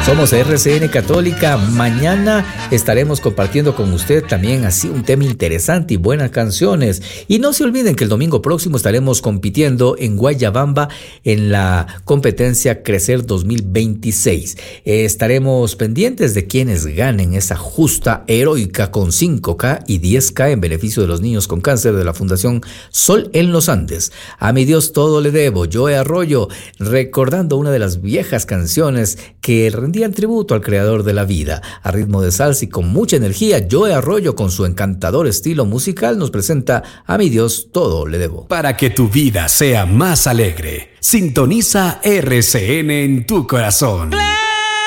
Somos RCN Católica. Mañana estaremos compartiendo con usted también así un tema interesante y buenas canciones. Y no se olviden que el domingo próximo estaremos compitiendo en Guayabamba en la competencia Crecer 2026. Estaremos pendientes de quienes ganen esa justa heroica con 5K y 10K en beneficio de los niños con cáncer de la Fundación Sol en los Andes. A mi Dios todo le debo, Joe Arroyo, recordando una de las viejas canciones que rendían tributo al creador de la vida. A ritmo de salsa y con mucha energía, Joe Arroyo, con su encantador estilo musical, nos presenta A mi Dios todo le debo. Para que tu vida sea más alegre, sintoniza RCN en tu corazón.